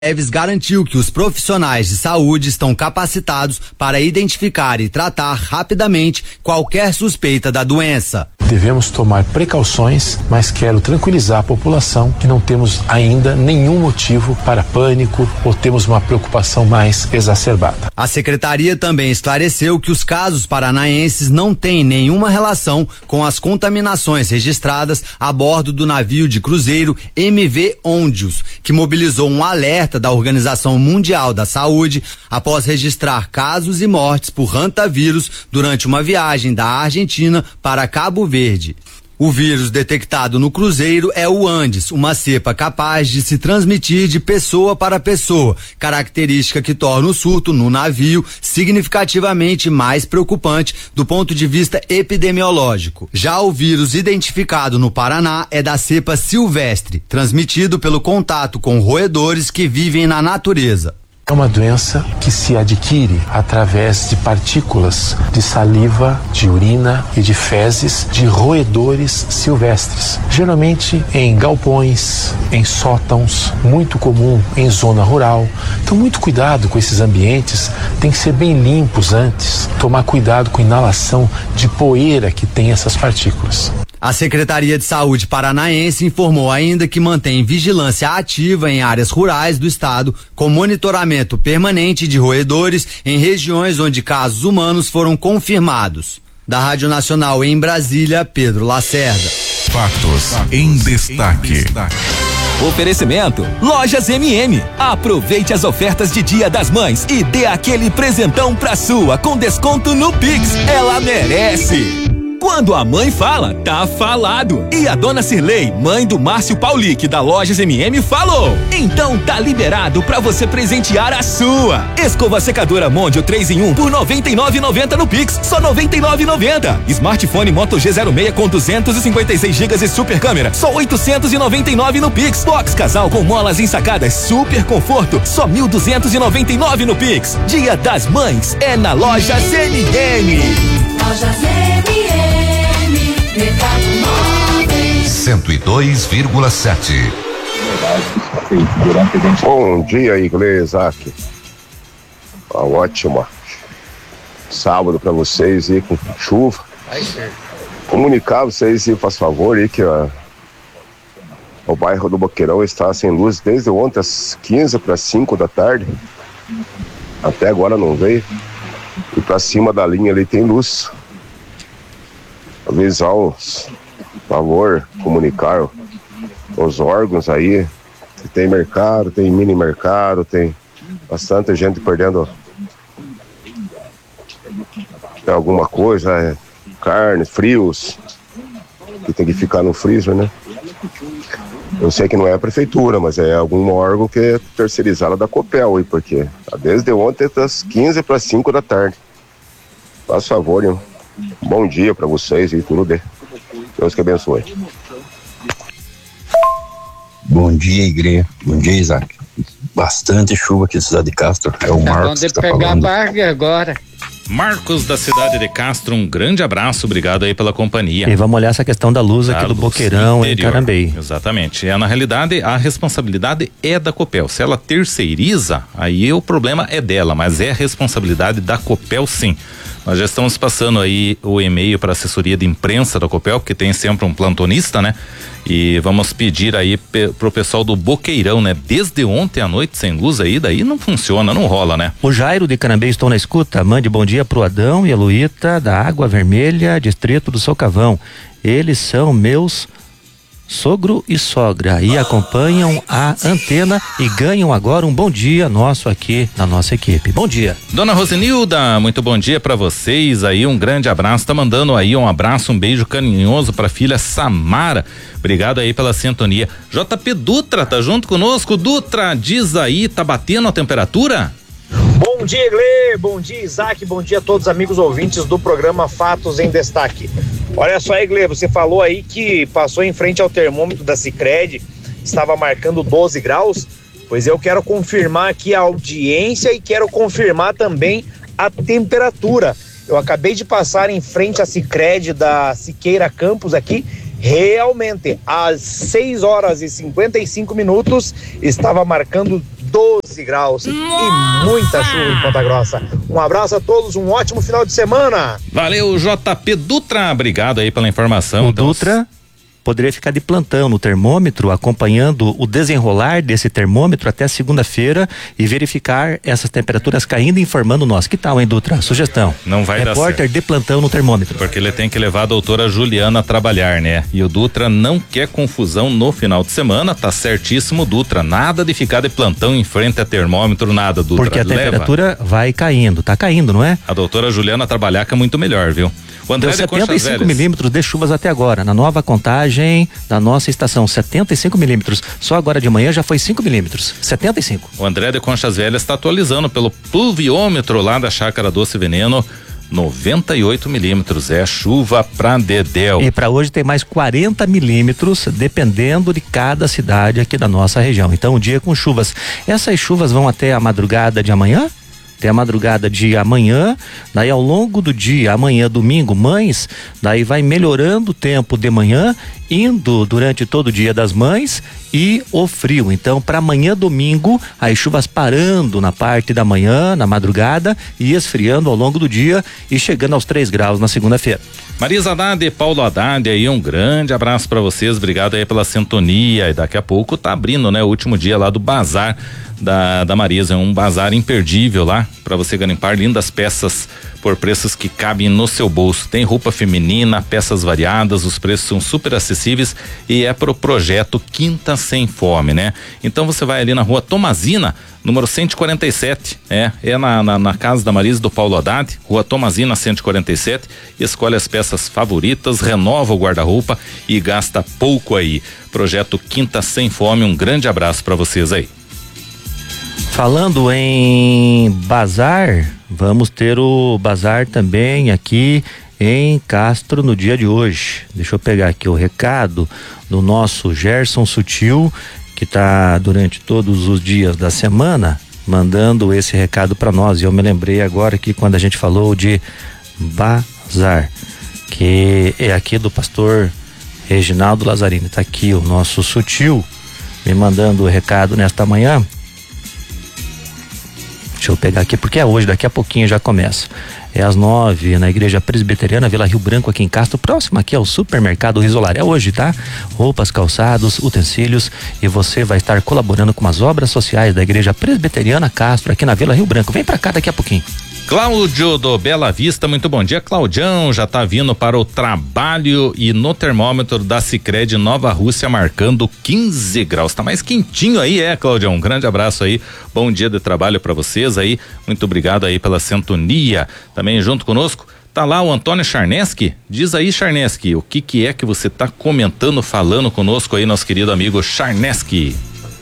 Neves garantiu que os profissionais de saúde estão capacitados para identificar e tratar rapidamente qualquer suspeita da doença. Devemos tomar precauções, mas quero tranquilizar a população que não temos ainda nenhum motivo para pânico ou temos uma preocupação mais exacerbada. A secretaria também esclareceu que os casos paranaenses não têm nenhuma relação com as contaminações registradas a bordo do navio de cruzeiro MV Ondius, que mobilizou um alerta da Organização Mundial da Saúde após registrar casos e mortes por hantavírus durante uma viagem da Argentina para Cabo Verde. O vírus detectado no cruzeiro é o Andes, uma cepa capaz de se transmitir de pessoa para pessoa, característica que torna o surto no navio significativamente mais preocupante do ponto de vista epidemiológico. Já o vírus identificado no Paraná é da cepa silvestre, transmitido pelo contato com roedores que vivem na natureza. É uma doença que se adquire através de partículas de saliva, de urina e de fezes de roedores silvestres. Geralmente em galpões, em sótãos, muito comum em zona rural. Então muito cuidado com esses ambientes, tem que ser bem limpos antes. Tomar cuidado com a inalação de poeira que tem essas partículas. A Secretaria de Saúde paranaense informou ainda que mantém vigilância ativa em áreas rurais do estado, com monitoramento permanente de roedores em regiões onde casos humanos foram confirmados. Da Rádio Nacional em Brasília, Pedro Lacerda. Fatos em destaque. Oferecimento Lojas MM. Aproveite as ofertas de Dia das Mães e dê aquele presentão pra sua com desconto no Pix. Ela merece. Quando a mãe fala, tá falado. E a dona Cirlei, mãe do Márcio Paulic da Lojas MM, falou. Então tá liberado pra você presentear a sua. Escova secadora Mondial 3 em 1 por R$ 99,90 no Pix, só R$ 99,90. Smartphone Moto G06 com 256 GB e super câmera, só R$ 899 no Pix. Box casal com molas ensacadas, super conforto, só R$ 1.299 no Pix. Dia das Mães é na Lojas MM. Lojas MM. 102,7. Bom dia, Igreja Isaac. Uma ótima sábado para vocês aí com chuva. Comunicar vocês aí, faz favor, aí que o bairro do Boqueirão está sem luz desde ontem às 15 para 5 da tarde. Até agora não veio. E para cima da linha ali tem luz. Avisar os, por favor, comunicar os órgãos aí, que tem mercado, tem mini mercado, tem bastante gente perdendo alguma coisa, carne, frios, que tem que ficar no freezer, né? Eu sei que não é a prefeitura, mas é algum órgão que é terceirizado da Copel aí, porque desde ontem das 15 para 5 da tarde. Faz favor, hein? Bom dia para vocês e tudo bem. Deus que abençoe. Bom dia, igreja. Bom dia, Isaac. Bastante chuva aqui na cidade de Castro. É o Marcos que tá pegar falando. A barca agora. Marcos da cidade de Castro, um grande abraço, obrigado aí pela companhia. E vamos olhar essa questão da luz aqui do Boqueirão em Carambeí. Exatamente, na realidade a responsabilidade é da Copel, se ela terceiriza, aí o problema é dela, mas é a responsabilidade da Copel sim. Nós já estamos passando aí o e-mail para a assessoria de imprensa da Copel, porque tem sempre um plantonista, né? E vamos pedir aí pro pessoal do Boqueirão, né? Desde ontem à noite sem luz aí, daí não funciona, não rola, né? O Jairo de Carambeí estou na escuta, mande bom dia pro Adão e a Luíta da Água Vermelha, distrito do Socavão. Eles são meus sogro e sogra e acompanham a antena e ganham agora um bom dia nosso aqui na nossa equipe. Bom dia. Dona Rosenilda, muito bom dia pra vocês aí, um grande abraço, tá mandando aí um abraço, um beijo carinhoso pra filha Samara, obrigado aí pela sintonia. JP Dutra tá junto conosco. Dutra, diz aí, tá batendo a temperatura? Bom dia, Iglê, bom dia, Isaac, bom dia a todos os amigos ouvintes do programa Fatos em Destaque. Olha só, Iglê, você falou aí que passou em frente ao termômetro da Sicredi, estava marcando 12 graus, pois eu quero confirmar aqui a audiência e quero confirmar também a temperatura. Eu acabei de passar em frente à Sicredi da Siqueira Campos aqui, realmente, às 6 horas e 55 minutos, estava marcando 12 graus e muita chuva em Ponta Grossa. Um abraço a todos, um ótimo final de semana. Valeu, JP Dutra, obrigado aí pela informação. O Dutra poderia ficar de plantão no termômetro, acompanhando o desenrolar desse termômetro até segunda-feira e verificar essas temperaturas caindo e informando nós. Que tal, hein, Dutra? Sugestão. Não vai dar certo. Repórter de plantão no termômetro. Porque ele tem que levar a doutora Juliana a trabalhar, né? E o Dutra não quer confusão no final de semana, tá certíssimo, Dutra. Nada de ficar de plantão em frente a termômetro, nada, Dutra. Porque a temperatura vai caindo, tá caindo, não é? A doutora Juliana trabalhar que é muito melhor, viu? O André Deu 75 milímetros de chuvas até agora, na nova contagem da nossa estação, 75 milímetros. Só agora de manhã já foi 5 milímetros, 75. O André de Conchas Velhas está atualizando pelo pluviômetro lá da Chácara Doce Veneno, 98 milímetros, é chuva pra dedéu. E para hoje tem mais 40 milímetros, dependendo de cada cidade aqui da nossa região. Então, um dia com chuvas. Essas chuvas vão até a madrugada de amanhã? Até a madrugada de amanhã, daí ao longo do dia, amanhã, domingo, Mães, daí vai melhorando o tempo de manhã, indo durante todo o dia das Mães e o frio. Então, para amanhã, domingo, as chuvas parando na parte da manhã, na madrugada, e esfriando ao longo do dia e chegando aos 3 graus na segunda-feira. Marisa Haddad e Paulo Haddad aí, um grande abraço para vocês, obrigado aí pela sintonia, e daqui a pouco tá abrindo, né, o último dia lá do bazar da Marisa, um bazar imperdível lá, para você garimpar lindas peças por preços que cabem no seu bolso. Tem roupa feminina, peças variadas, os preços são super acessíveis e é pro projeto Quinta Sem Fome, né? Então você vai ali na rua Tomazina, número 147, é na casa da Marisa do Paulo Haddad, rua Tomazina 147, escolhe as peças favoritas, renova o guarda-roupa e gasta pouco aí. Projeto Quinta Sem Fome, um grande abraço para vocês aí. Falando em bazar, vamos ter o bazar também aqui em Castro no dia de hoje. Deixa eu pegar aqui o recado do nosso Gerson Sutil, que está durante todos os dias da semana mandando esse recado para nós. E eu me lembrei agora que quando a gente falou de bazar, que é aqui do pastor Reginaldo Lazzarini, tá aqui o nosso Sutil me mandando o recado nesta manhã. Deixa eu pegar aqui, porque é hoje, daqui a pouquinho já começa. É às 9 na Igreja Presbiteriana Vila Rio Branco, aqui em Castro, próximo aqui ao supermercado Risolar. É hoje, tá? Roupas, calçados, utensílios, e você vai estar colaborando com as obras sociais da Igreja Presbiteriana Castro, aqui na Vila Rio Branco. Vem pra cá daqui a pouquinho. Cláudio do Bela Vista, muito bom dia. Claudião já tá vindo para o trabalho e no termômetro da Sicredi Nova Rússia marcando 15 graus. Tá mais quentinho aí, Claudião? Um grande abraço aí, bom dia de trabalho para vocês aí, muito obrigado aí pela sintonia. Também junto conosco tá lá o Antônio Charneski. Diz aí, Charneski, o que é que você tá comentando, falando conosco aí, nosso querido amigo Charneski.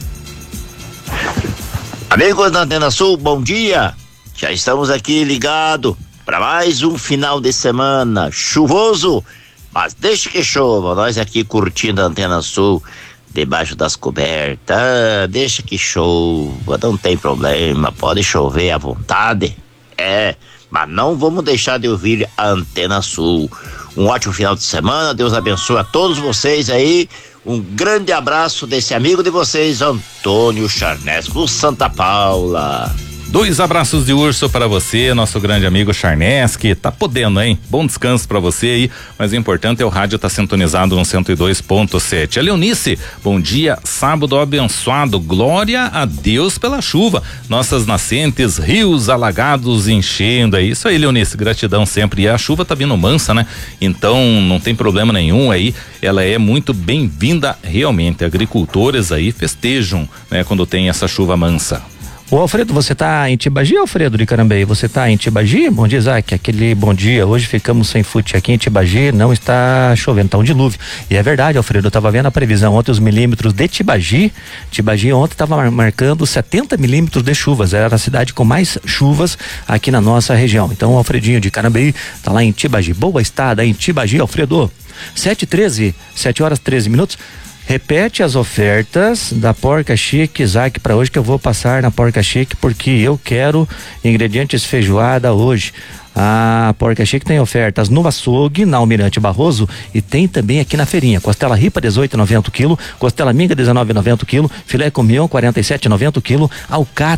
Amigos da Antena Sul, bom dia. Já estamos aqui ligados para mais um final de semana chuvoso, mas deixa que chova, nós aqui curtindo a Antena Sul, debaixo das cobertas, deixa que chova, não tem problema, pode chover à vontade, mas não vamos deixar de ouvir a Antena Sul. Um ótimo final de semana, Deus abençoe a todos vocês aí, um grande abraço desse amigo de vocês, Antônio Charnesco, Santa Paula. 2 abraços de urso para você, nosso grande amigo Charneski, tá podendo, hein? Bom descanso para você aí, mas o importante é o rádio tá sintonizado no 102.7. A Leonice, bom dia, sábado abençoado, glória a Deus pela chuva, nossas nascentes, rios alagados enchendo, é isso aí, Leonice, gratidão sempre, e a chuva tá vindo mansa, né? Então não tem problema nenhum aí, ela é muito bem-vinda realmente, agricultores aí festejam, né? Quando tem essa chuva mansa. Ô Alfredo, você tá em Tibagi, Alfredo de Carambeí? Você tá em Tibagi? Bom dia, Isaac, aquele bom dia, hoje ficamos sem fute aqui em Tibagi, não está chovendo, tá um dilúvio. E é verdade, Alfredo, eu tava vendo a previsão ontem, os milímetros de Tibagi ontem tava marcando 70 milímetros de chuvas, era a cidade com mais chuvas aqui na nossa região. Então o Alfredinho de Carambeí tá lá em Tibagi, boa estada em Tibagi, Alfredo. 7h13, 7 horas 13 minutos. Repete as ofertas da Porca Chique, Isaac, para hoje, que eu vou passar na Porca Chique porque eu quero ingredientes feijoada hoje. A Porca Chique tem ofertas no açougue, na Almirante Barroso, e tem também aqui na feirinha. Costela ripa 18,90 o quilo, costela minga 19,90 o quilo, filé com mignon 47,90 o quilo, alcatra